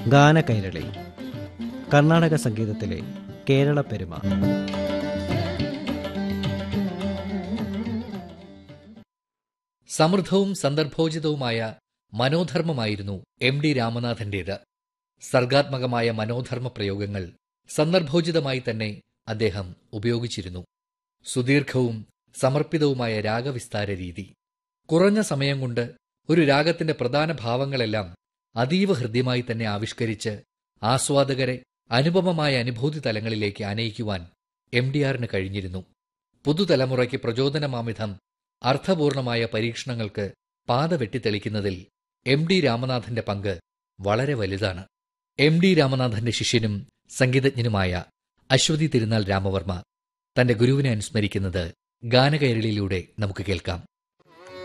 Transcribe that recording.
ഗാനകൈരളി, കർണാടക സംഗീതത്തിലെ കേരള പെരുമ. സമൃദ്ധവും സന്ദർഭോചിതവുമായ മനോധർമ്മമായിരുന്നു എം.ഡി. രാമനാഥന്റേത്. സർഗാത്മകമായ മനോധർമ്മ പ്രയോഗങ്ങൾ സന്ദർഭോചിതമായി തന്നെ അദ്ദേഹം ഉപയോഗിച്ചിരുന്നു. സുദീർഘവും സമർപ്പിതവുമായ രാഗവിസ്താര രീതി, കുറഞ്ഞ സമയം കൊണ്ട് ഒരു രാഗത്തിന്റെ പ്രധാന ഭാവങ്ങളെല്ലാം അതീവ ഹൃദ്യമായി തന്നെ ആവിഷ്കരിച്ച് ആസ്വാദകരെ അനുപമമായ അനുഭൂതി തലങ്ങളിലേക്ക് ആനയിക്കുവാൻ എം.ഡി.ആറിന് കഴിഞ്ഞിരുന്നു. പുതുതലമുറയ്ക്ക് പ്രചോദനമാമിധം അർത്ഥപൂർണമായ പരീക്ഷണങ്ങൾക്ക് പാത വെട്ടിത്തെളിക്കുന്നതിൽ എം.ഡി. രാമനാഥന്റെ പങ്ക് വളരെ വലുതാണ്. എം.ഡി. രാമനാഥന്റെ ശിഷ്യനും സംഗീതജ്ഞനുമായ അശ്വതി തിരുനാൾ രാമവർമ്മ തന്റെ ഗുരുവിനെ അനുസ്മരിക്കുന്നത് ഗാനകൈരളിയിലൂടെ നമുക്ക് കേൾക്കാം.